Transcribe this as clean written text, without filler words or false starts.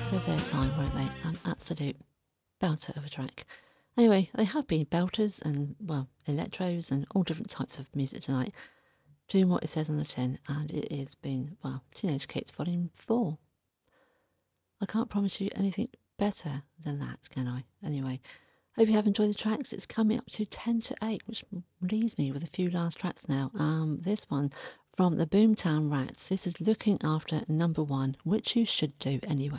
for their time, weren't they? An absolute belter of a track. Anyway, they have been belters and, well, electros and all different types of music tonight, doing what it says on the tin, and it has been, well, Teenage Kicks Volume 4. I can't promise you anything better than that, can I? Anyway, hope you have enjoyed the tracks. It's coming up to 10 to 8, which leaves me with a few last tracks now. This one from the Boomtown Rats. This is Looking After Number One, which you should do anyway.